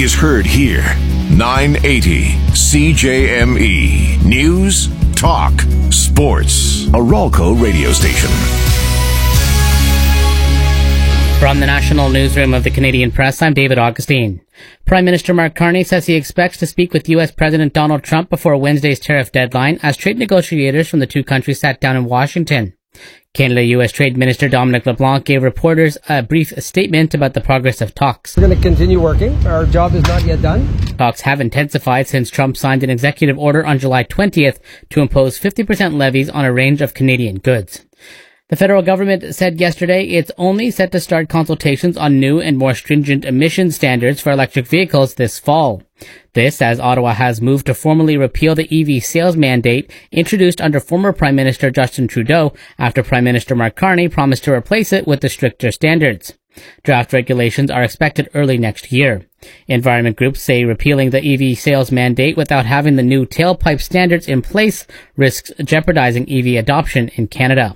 is heard here. 980 CJME. News, talk, sports. A Ralco radio station. From the National Newsroom of the Canadian Press, I'm David Augustine. Prime Minister Mark Carney says he expects to speak with U.S. President Donald Trump before Wednesday's tariff deadline as trade negotiators from the two countries sat down in Washington. Canada-U.S. Trade Minister Dominic LeBlanc gave reporters a brief statement about the progress of talks. We're going to continue working. Our job is not yet done. Talks have intensified since Trump signed an executive order on July 20th to impose 50% levies on a range of Canadian goods. The federal government said yesterday it's only set to start consultations on new and more stringent emission standards for electric vehicles this fall. This as Ottawa has moved to formally repeal the EV sales mandate introduced under former Prime Minister Justin Trudeau after Prime Minister Mark Carney promised to replace it with the stricter standards. Draft regulations are expected early next year. Environment groups say repealing the EV sales mandate without having the new tailpipe standards in place risks jeopardizing EV adoption in Canada.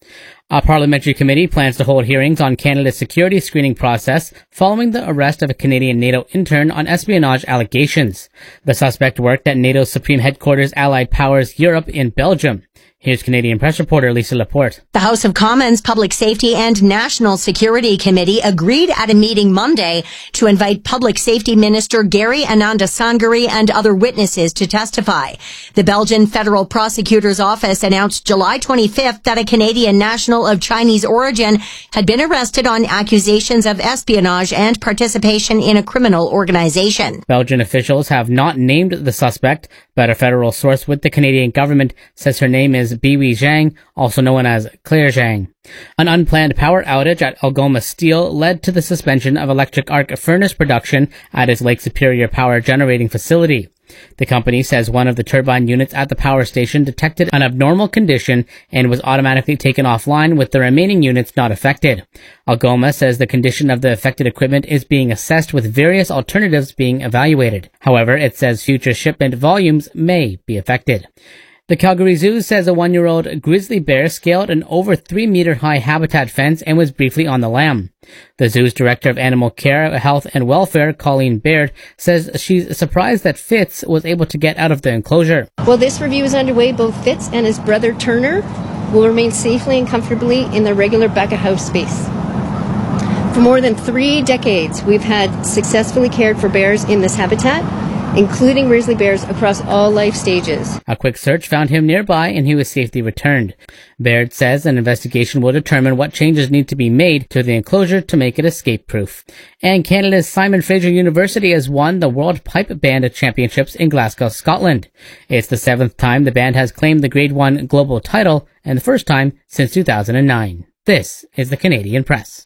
A parliamentary committee plans to hold hearings on Canada's security screening process following the arrest of a Canadian NATO intern on espionage allegations. The suspect worked at NATO's Supreme Headquarters Allied Powers Europe in Belgium. Here's Canadian Press reporter Lisa Laporte. The House of Commons Public Safety and National Security Committee agreed at a meeting Monday to invite Public Safety Minister Gary Anandasangari and other witnesses to testify. The Belgian Federal Prosecutor's Office announced July 25th that a Canadian national of Chinese origin had been arrested on accusations of espionage and participation in a criminal organization. Belgian officials have not named the suspect, but a federal source with the Canadian government says her name is Biwi Zhang, also known as Claire Zhang. An unplanned power outage at Algoma Steel led to the suspension of electric arc furnace production at its Lake Superior power generating facility. The company says one of the turbine units at the power station detected an abnormal condition and was automatically taken offline, with the remaining units not affected. Algoma says the condition of the affected equipment is being assessed, with various alternatives being evaluated. However, it says future shipment volumes may be affected. The Calgary Zoo says a 1-year-old grizzly bear scaled an over 3-meter-high habitat fence and was briefly on the lam. The zoo's director of animal care, health and welfare, Colleen Baird, says she's surprised that Fitz was able to get out of the enclosure. While this review is underway, both Fitz and his brother Turner will remain safely and comfortably in their regular back-of-house space. For more than 3 decades, we've had successfully cared for bears in this habitat, including grizzly bears across all life stages. A quick search found him nearby and he was safely returned. Baird says an investigation will determine what changes need to be made to the enclosure to make it escape-proof. And Canada's Simon Fraser University has won the World Pipe Band Championships in Glasgow, Scotland. It's the 7th time the band has claimed the Grade 1 global title and the first time since 2009. This is the Canadian Press.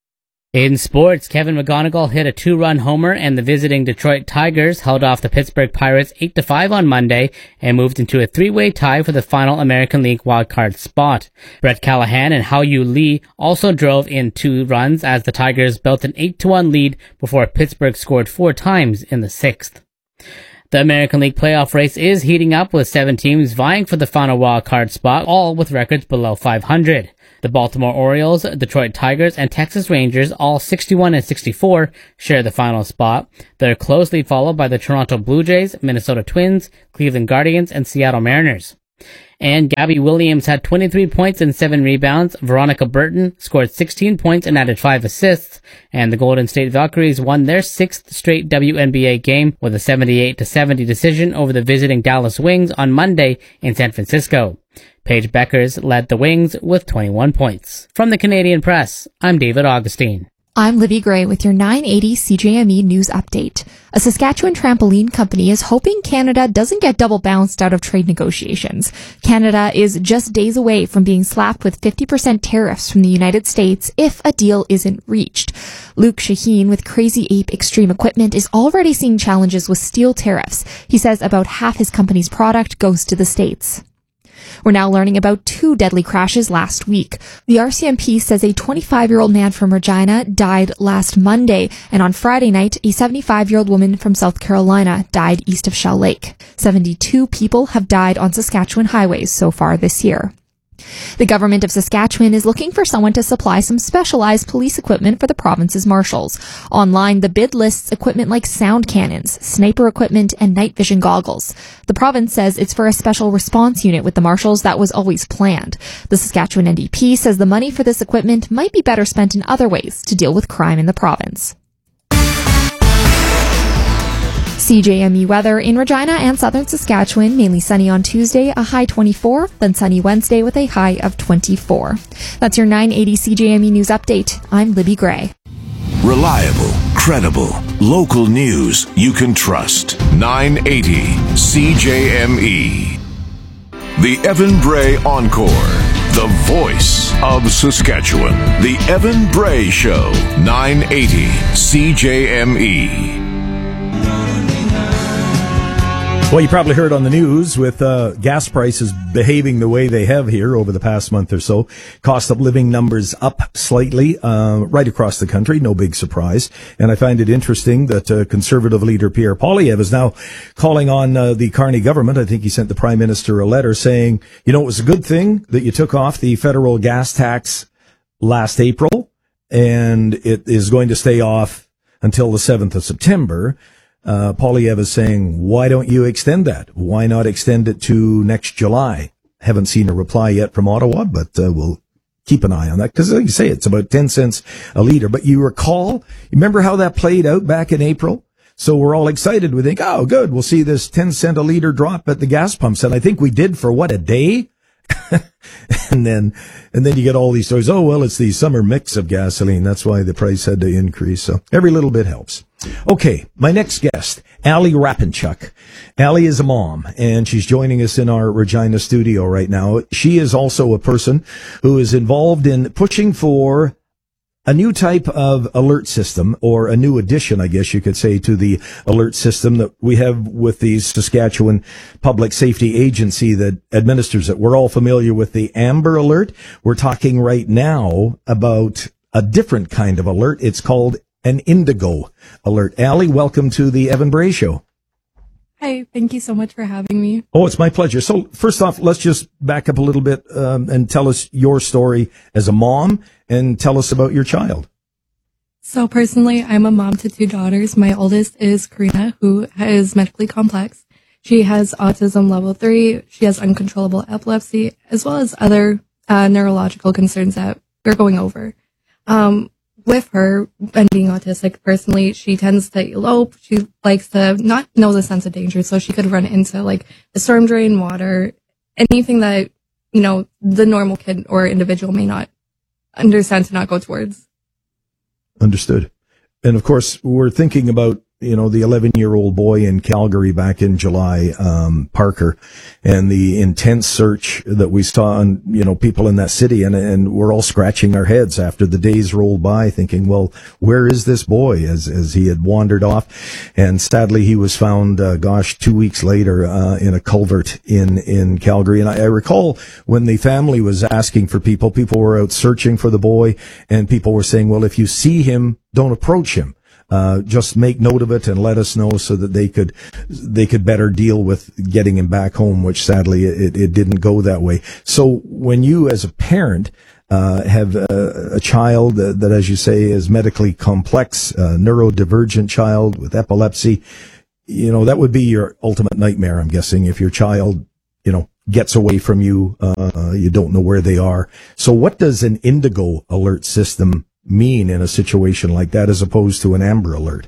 In sports, Kevin McGonigal hit a 2-run homer and the visiting Detroit Tigers held off the Pittsburgh Pirates 8-5 on Monday and moved into a 3-way tie for the final American League wildcard spot. Brett Callahan and Hao-Yu Lee also drove in 2 runs as the Tigers built an 8-1 lead before Pittsburgh scored 4 times in the 6th. The American League playoff race is heating up with 7 teams vying for the final wildcard spot, all with records below 500. The Baltimore Orioles, Detroit Tigers, and Texas Rangers, all 61 and 64, share the final spot. They're closely followed by the Toronto Blue Jays, Minnesota Twins, Cleveland Guardians, and Seattle Mariners. And Gabby Williams had 23 points and 7 rebounds. Veronica Burton scored 16 points and added 5 assists. And the Golden State Valkyries won their 6th straight WNBA game with a 78-70 decision over the visiting Dallas Wings on Monday in San Francisco. Paige Beckers led the Wings with 21 points. From the Canadian Press, I'm David Augustine. I'm Libby Gray with your 980 CJME News Update. A Saskatchewan trampoline company is hoping Canada doesn't get double bounced out of trade negotiations. Canada is just days away from being slapped with 50% tariffs from the United States if a deal isn't reached. Luke Shaheen with Crazy Ape Extreme Equipment is already seeing challenges with steel tariffs. He says about half his company's product goes to the States. We're now learning about 2 deadly crashes last week. The RCMP says a 25-year-old man from Regina died last Monday, and on Friday night, a 75-year-old woman from South Carolina died east of Shell Lake. 72 people have died on Saskatchewan highways so far this year. The government of Saskatchewan is looking for someone to supply some specialized police equipment for the province's marshals. Online, the bid lists equipment like sound cannons, sniper equipment, and night vision goggles. The province says it's for a special response unit with the marshals that was always planned. The Saskatchewan NDP says the money for this equipment might be better spent in other ways to deal with crime in the province. CJME weather in Regina and southern Saskatchewan, mainly sunny on Tuesday, a high 24, then sunny Wednesday with a high of 24. That's your 980 CJME News Update. I'm Libby Gray. Reliable, credible, local news you can trust. 980 CJME. The Evan Bray Encore. The voice of Saskatchewan. The Evan Bray Show. 980 CJME. Well, you probably heard on the news with gas prices behaving the way they have here over the past month or so. Cost of living numbers up slightly right across the country. No big surprise. And I find it interesting that Conservative leader Pierre Poilievre is now calling on the Carney government. I think he sent the Prime Minister a letter saying, you know, it was a good thing that you took off the federal gas tax last April, and it is going to stay off until the 7th of September. Poilievre is saying, why don't you extend that? Why not extend it to next July? Haven't seen a reply yet from Ottawa, but we'll keep an eye on that because, like you say, it's about 10 cents a litre. But you remember how that played out back in April? So we're all excited. We think, oh, good, we'll see this 10 cent a litre drop at the gas pumps. And I think we did for a day? and then you get all these stories. Oh, well, it's the summer mix of gasoline. That's why the price had to increase. So every little bit helps. Okay, my next guest, Ali Rapanchuk. Ali is a mom, and she's joining us in our Regina studio right now. She is also a person who is involved in pushing for a new type of alert system, or a new addition, I guess you could say, to the alert system that we have with the Saskatchewan Public Safety Agency that administers it. We're all familiar with the Amber Alert. We're talking right now about a different kind of alert. It's called an Indigo Alert. Ali, welcome to the Evan Bray Show. Hi, thank you so much for having me. Oh, it's my pleasure. So first off, let's just back up a little bit and tell us your story as a mom, and tell us about your child. So personally, I'm a mom to 2 daughters. My oldest is Karina, who is medically complex. She has autism level 3. She has uncontrollable epilepsy, as well as other neurological concerns that we're going over. With her and being autistic, personally, she tends to elope. She likes to not know the sense of danger, so she could run into like a storm drain, water, anything that, you know, the normal kid or individual may not understand to not go towards. Understood. And of course, we're thinking about, you know, the 11-year-old boy in Calgary back in July, Parker, and the intense search that we saw on, you know, people in that city. And we're all scratching our heads after the days rolled by thinking, well, where is this boy as he had wandered off? And sadly, he was found, 2 weeks later, in a culvert in Calgary. And I recall when the family was asking for people were out searching for the boy, and people were saying, well, if you see him, don't approach him. Just make note of it and let us know so that they could better deal with getting him back home, which sadly it didn't go that way. So when you as a parent have a child that, as you say, is medically complex, neurodivergent child with epilepsy, you know, that would be your ultimate nightmare, I'm guessing, if your child, you know, gets away from you, you don't know where they are. So what does an Indigo Alert system mean in a situation like that as opposed to an Amber Alert?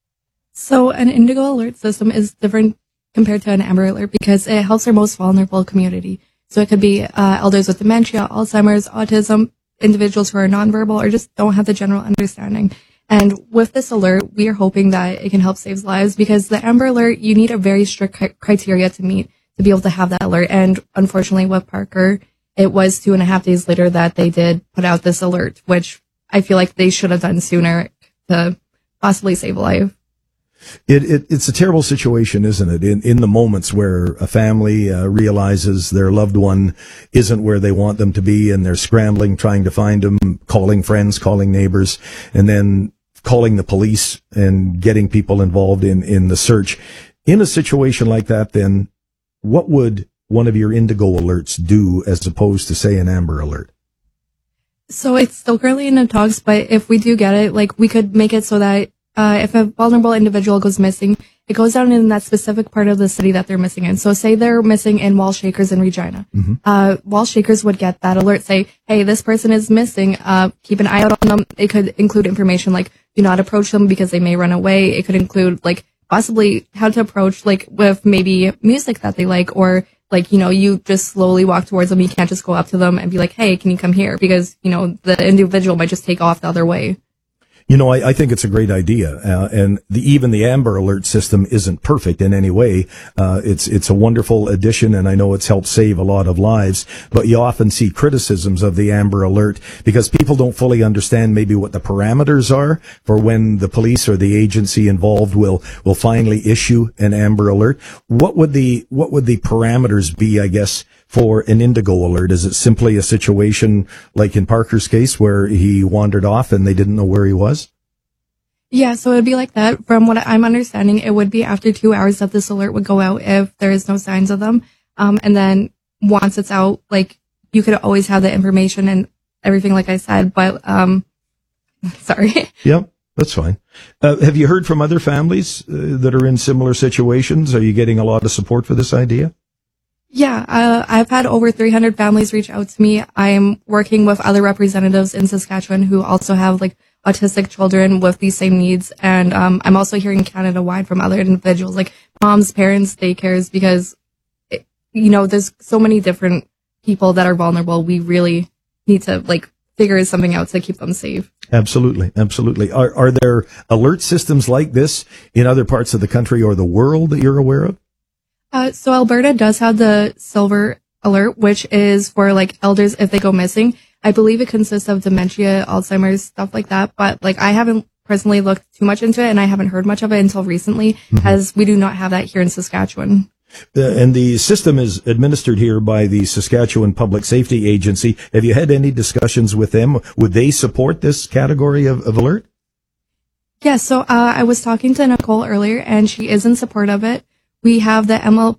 So an Indigo Alert system is different compared to an Amber Alert because it helps our most vulnerable community. So it could be elders with dementia, Alzheimer's, autism, individuals who are nonverbal or just don't have the general understanding. And with this alert, we are hoping that it can help save lives because the Amber Alert, you need a very strict criteria to meet to be able to have that alert. And unfortunately with Parker, it was 2.5 days later that they did put out this alert, which I feel like they should have done sooner to possibly save a life. It's a terrible situation, isn't it? In the moments where a family realizes their loved one isn't where they want them to be, and they're scrambling, trying to find them, calling friends, calling neighbors, and then calling the police and getting people involved in the search. In a situation like that, then what would one of your Indigo alerts do as opposed to, say, an Amber Alert? So it's still currently in the talks, but if we do get it, like, we could make it so that if a vulnerable individual goes missing, it goes down in that specific part of the city that they're missing in. So say they're missing in Wall Shakers in Regina. Wall Shakers would get that alert, say, hey, this person is missing. Keep an eye out on them. It could include information like, do not approach them because they may run away. It could include, like, possibly how to approach, like, with maybe music that they like, or, like, you know, you just slowly walk towards them. You can't just go up to them and be like, hey, can you come here? Because, you know, the individual might just take off the other way. You know, I think it's a great idea, and even the Amber Alert system isn't perfect in any way. It's a wonderful addition, and I know it's helped save a lot of lives. But you often see criticisms of the Amber Alert because people don't fully understand maybe what the parameters are for when the police or the agency involved will finally issue an Amber Alert. What would the parameters be, I guess, for an Indigo Alert? Is it simply a situation like in Parker's case where he wandered off and they didn't know where he was? Yeah, so it'd be like that. From what I'm understanding, it would be after 2 hours that this alert would go out if there is no signs of them. And then once it's out, like, you could always have the information and everything, like I said, but, sorry. Yep, that's fine. Have you heard from other families that are in similar situations? Are you getting a lot of support for this idea? Yeah, I've had over 300 families reach out to me. I'm working with other representatives in Saskatchewan who also have, like, autistic children with these same needs. And I'm also hearing Canada-wide from other individuals, like moms, parents, daycares, because, you know, there's so many different people that are vulnerable. We really need to, like, figure something out to keep them safe. Absolutely, absolutely. Are there alert systems like this in other parts of the country or the world that you're aware of? So Alberta does have the Silver Alert, which is for, like, elders if they go missing. I believe it consists of dementia, Alzheimer's, stuff like that. But, like, I haven't personally looked too much into it, and I haven't heard much of it until recently, as we do not have that here in Saskatchewan. And the system is administered here by the Saskatchewan Public Safety Agency. Have you had any discussions with them? Would they support this category of alert? Yeah, so I was talking to Nicole earlier, and she is in support of it. We have the MLPs.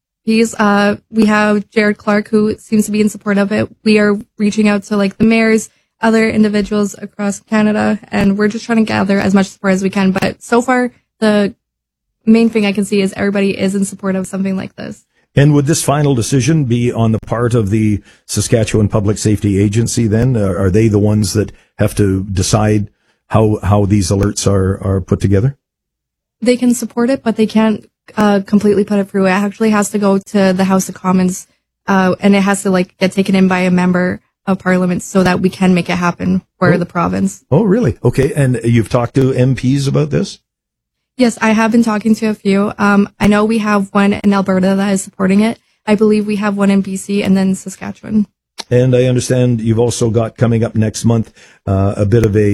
We have Jared Clark, who seems to be in support of it. We are reaching out to, like, the mayors, other individuals across Canada, and we're just trying to gather as much support as we can. But so far, the main thing I can see is everybody is in support of something like this. And would this final decision be on the part of the Saskatchewan Public Safety Agency then? Are they the ones that have to decide how these alerts are put together? They can support it, but they can't completely put it through. It actually has to go to the House of Commons, and it has to, like, get taken in by a member of Parliament so that we can make it happen for the province. Oh, really? Okay. And you've talked to MPs about this? Yes, I have been talking to a few. I know we have one in Alberta that is supporting it. I believe we have one in BC and then Saskatchewan. And I understand you've also got coming up next month a bit of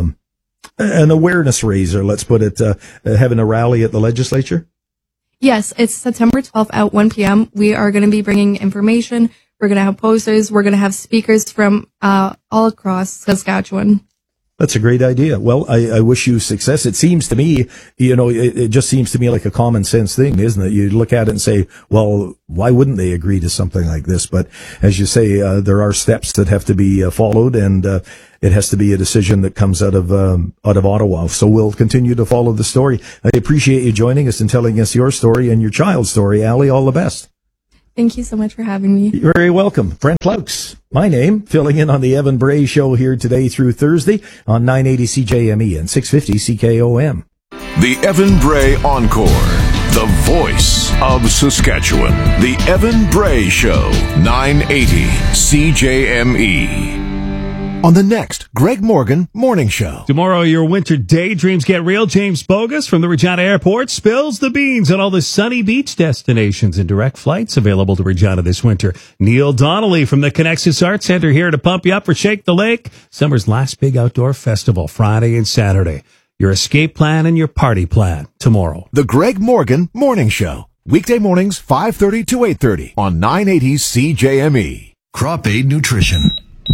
an awareness raiser, let's put it, having a rally at the legislature? Yes, it's September 12th at 1 p.m. We are going to be bringing information. We're going to have posters. We're going to have speakers from all across Saskatchewan. That's a great idea. Well, I wish you success. It seems to me, you know, it just seems to me like a common sense thing, isn't it? You look at it and say, well, why wouldn't they agree to something like this? But as you say, there are steps that have to be followed, and it has to be a decision that comes out of Ottawa. So we'll continue to follow the story. I appreciate you joining us and telling us your story and your child's story. Allie, all the best. Thank you so much for having me. You're very welcome. Brent Plaux, my name, filling in on the Evan Bray Show here today through Thursday on 980 CJME and 650 CKOM. The Evan Bray Encore, the voice of Saskatchewan. The Evan Bray Show, 980 CJME. On the next Greg Morgan Morning Show. Tomorrow, your winter daydreams get real. James Bogus from the Regina Airport spills the beans on all the sunny beach destinations and direct flights available to Regina this winter. Neil Donnelly from the Connexus Arts Center here to pump you up for Shake the Lake, summer's last big outdoor festival, Friday and Saturday. Your escape plan and your party plan tomorrow. The Greg Morgan Morning Show. Weekday mornings, 5:30 to 8:30 on 980 CJME. Crop Aid Nutrition.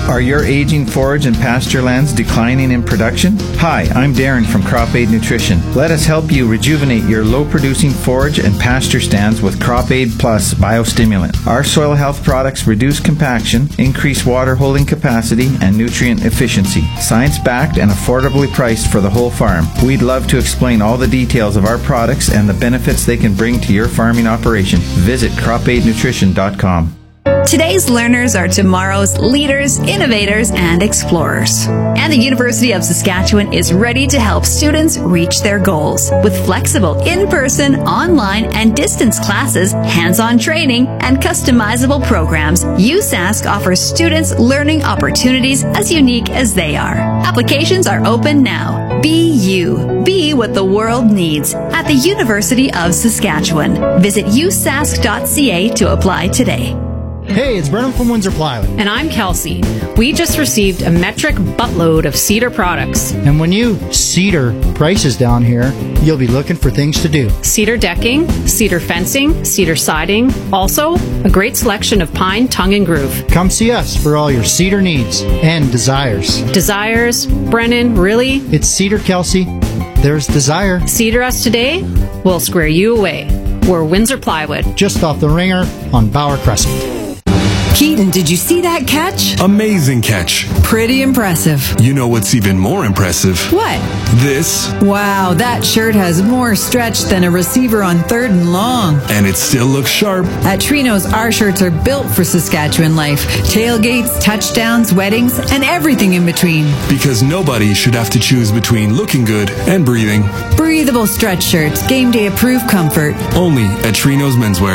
Are your aging forage and pasture lands declining in production? Hi, I'm Darren from Crop Aid Nutrition. Let us help you rejuvenate your low-producing forage and pasture stands with Crop Aid Plus biostimulant. Our soil health products reduce compaction, increase water holding capacity, and nutrient efficiency. Science-backed and affordably priced for the whole farm. We'd love to explain all the details of our products and the benefits they can bring to your farming operation. Visit cropaidnutrition.com. Today's learners are tomorrow's leaders, innovators, and explorers. And the University of Saskatchewan is ready to help students reach their goals. With flexible in-person, online, and distance classes, hands-on training, and customizable programs, USask offers students learning opportunities as unique as they are. Applications are open now. Be you. Be what the world needs at the University of Saskatchewan. Visit usask.ca to apply today. Hey, it's Brennan from Windsor Plywood. And I'm Kelsey. We just received a metric buttload of cedar products. And when you cedar prices down here, you'll be looking for things to do. Cedar decking, cedar fencing, cedar siding. Also, a great selection of pine, tongue, and groove. Come see us for all your cedar needs and desires. Desires? Brennan, really? It's Cedar, Kelsey. There's desire. Cedar us today, we'll square you away. We're Windsor Plywood. Just off the Ringer on Bauer Crescent. Keaton, did you see that catch? Amazing catch. Pretty impressive. You know what's even more impressive? What? This. Wow, that shirt has more stretch than a receiver on 3rd and long. And it still looks sharp. At Trino's, our shirts are built for Saskatchewan life. Tailgates, touchdowns, weddings, and everything in between. Because nobody should have to choose between looking good and breathing. Breathable stretch shirts, game day approved comfort. Only at Trino's Menswear.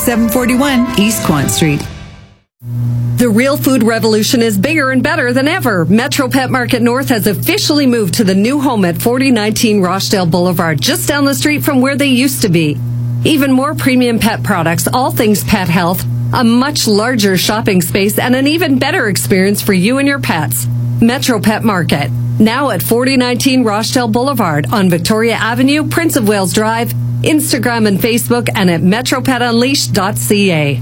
2741 East Quant Street. The real food revolution is bigger and better than ever. Metro Pet Market North has officially moved to the new home at 4019 Rochdale Boulevard, just down the street from where they used to be. Even more premium pet products, all things pet health, a much larger shopping space, and an even better experience for you and your pets. Metro Pet Market, now at 4019 Rochdale Boulevard on Victoria Avenue, Prince of Wales Drive, Instagram and Facebook, and at metropetunleashed.ca.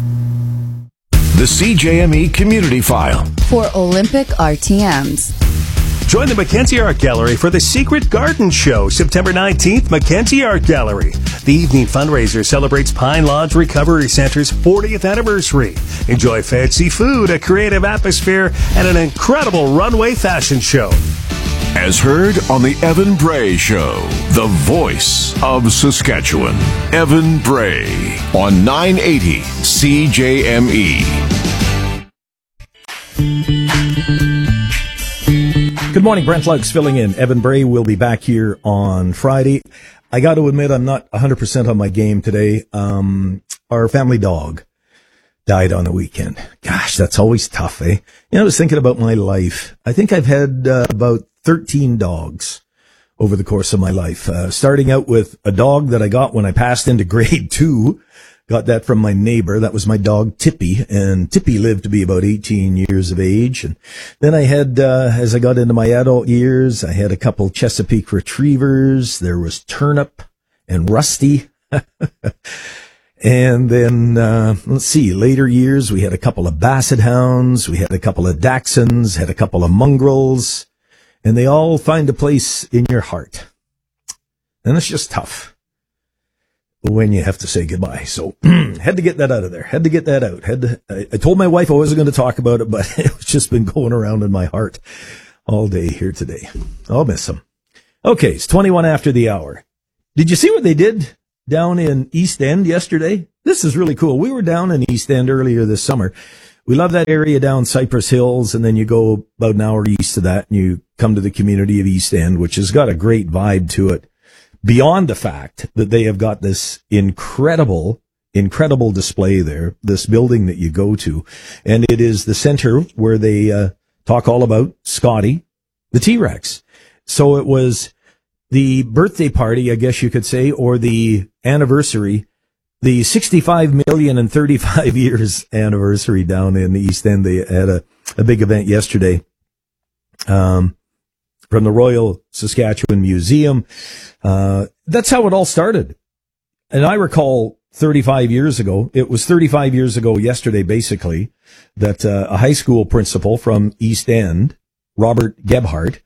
The CJME Community File. For Olympic RTMs. Join the Mackenzie Art Gallery for the Secret Garden Show, September 19th, Mackenzie Art Gallery. The evening fundraiser celebrates Pine Lodge Recovery Center's 40th anniversary. Enjoy fancy food, a creative atmosphere, and an incredible runway fashion show. As heard on the Evan Bray Show, the voice of Saskatchewan. Evan Bray on 980 CJME. Good morning, Brent Lux filling in. Evan Bray will be back here on Friday. I got to admit, I'm not 100% on my game today. Our family dog died on the weekend. Gosh, that's always tough, eh? You know, I was thinking about my life. I think I've had about 13 dogs over the course of my life. Starting out with a dog that I got when I passed into grade 2. Got that from my neighbor. That was my dog, Tippy. And Tippy lived to be about 18 years of age. And then I had, as I got into my adult years, I had a couple Chesapeake Retrievers. There was Turnip and Rusty. And then, let's see, later years, we had a couple of Basset Hounds. We had a couple of Dachshunds, had a couple of Mongrels. And they all find a place in your heart. And it's just tough when you have to say goodbye. So had to get that out of there. Had to get that out. I told my wife I wasn't going to talk about it, but it's just been going around in my heart all day here today. I'll miss them. Okay, it's 21 after the hour. Did you see what they did down in East End yesterday? This is really cool. We were down in East End earlier this summer. We love that area down Cypress Hills, and then you go about an hour east of that, and you come to the community of East End, which has got a great vibe to it. Beyond the fact that they have got this incredible display there, this building that you go to, and it is the center where they talk all about Scotty, the T-Rex. So it was the birthday party, I guess you could say, or the anniversary, the 65 million and 35 years anniversary down in the East End. They had a big event yesterday from the Royal Saskatchewan Museum. That's how it all started. And I recall 35 years ago. It was 35 years ago yesterday, basically, that a high school principal from East End, Robert Gebhardt,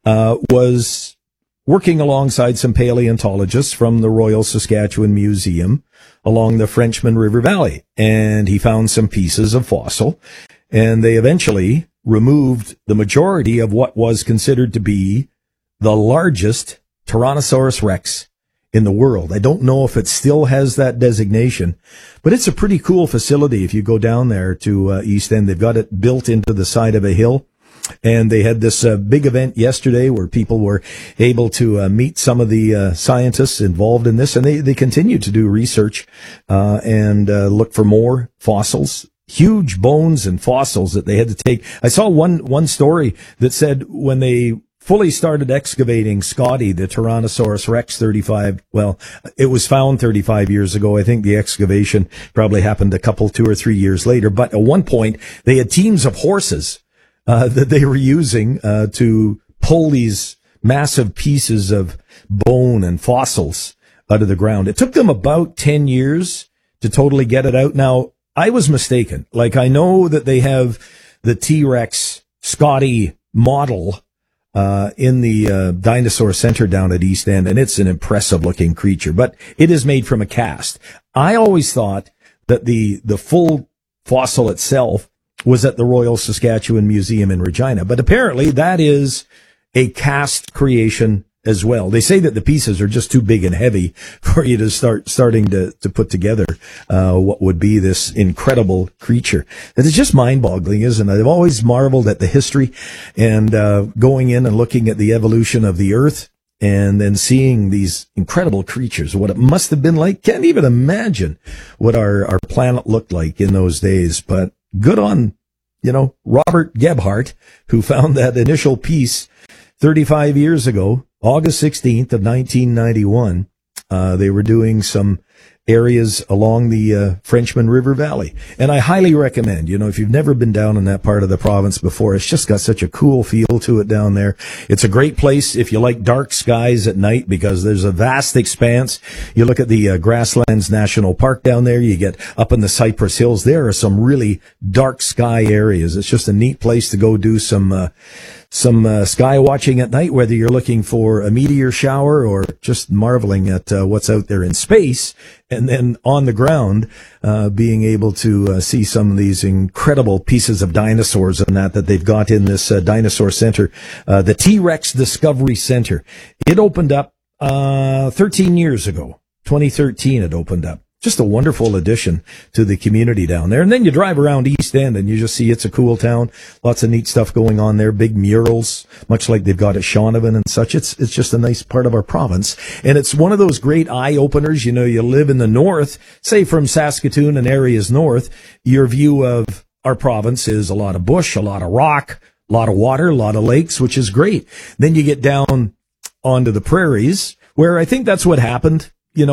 was working alongside some paleontologists from the Royal Saskatchewan Museum along the Frenchman River Valley. And he found some pieces of fossil, and they eventually removed the majority of what was considered to be the largest Tyrannosaurus Rex in the world. I don't know if it still has that designation, but it's a pretty cool facility. If you go down there to East End, they've got it built into the side of a hill. And they had this big event yesterday where people were able to meet some of the scientists involved in this, and they continue to do research and look for more fossils. Huge bones and fossils that they had to take. I saw one story that said when they fully started excavating Scotty, the Tyrannosaurus Rex 35, well, it was found 35 years ago. I think the excavation probably happened a couple, 2 or 3 years later. But at one point, they had teams of horses that they were using to pull these massive pieces of bone and fossils out of the ground. It took them about 10 years to totally get it out. Now, I was mistaken. Like, I know that they have the T-Rex Scotty model in the Dinosaur Center down at East End, and it's an impressive-looking creature, but it is made from a cast. I always thought that the full fossil itself was at the Royal Saskatchewan Museum in Regina, but apparently that is a cast creation as well. They say that the pieces are just too big and heavy for you to starting to put together what would be this incredible creature. It is just mind-boggling, isn't it? I've always marveled at the history and going in and looking at the evolution of the Earth and then seeing these incredible creatures, what it must have been like. Can't even imagine what our planet looked like in those days, but good on, Robert Gebhardt, who found that initial piece 35 years ago, August 16th of 1991. They were doing some areas along the Frenchman River Valley. And I highly recommend, if you've never been down in that part of the province before, it's just got such a cool feel to it down there. It's a great place if you like dark skies at night, because there's a vast expanse. You look at the Grasslands National Park down there, you get up in the Cypress Hills. There are some really dark sky areas. It's just a neat place to go do some sky watching at night, whether you're looking for a meteor shower or just marveling at what's out there in space, and then on the ground, being able to see some of these incredible pieces of dinosaurs and that they've got in this dinosaur center, the T-Rex Discovery Center. It opened up 13 years ago. 2013 it opened up. Just a wonderful addition to the community down there. And then you drive around East End and you just see it's a cool town. Lots of neat stuff going on there. Big murals, much like they've got at Shaunavon and such. It's just a nice part of our province. And it's one of those great eye openers. You live in the north, say from Saskatoon and areas north, your view of our province is a lot of bush, a lot of rock, a lot of water, a lot of lakes, which is great. Then you get down onto the prairies, where I think that's what happened.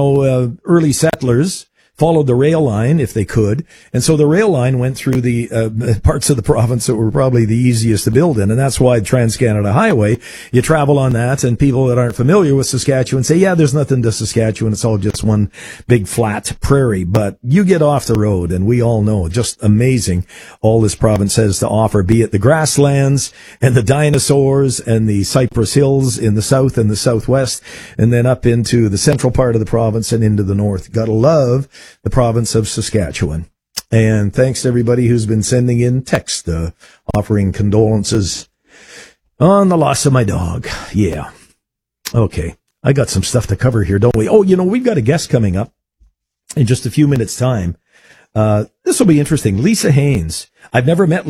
Early settlers followed the rail line if they could. And so the rail line went through the parts of the province that were probably the easiest to build in. And that's why Trans-Canada Highway, you travel on that, and people that aren't familiar with Saskatchewan say, yeah, there's nothing to Saskatchewan. It's all just one big flat prairie. But you get off the road, and we all know just amazing all this province has to offer, be it the grasslands and the dinosaurs and the Cypress Hills in the south and the southwest, and then up into the central part of the province and into the north. Gotta love the province of Saskatchewan. And thanks to everybody who's been sending in text, offering condolences on the loss of my dog. Yeah. Okay. I got some stuff to cover here, don't we? Oh, we've got a guest coming up in just a few minutes' time. This will be interesting. Lisa Haynes. I've never met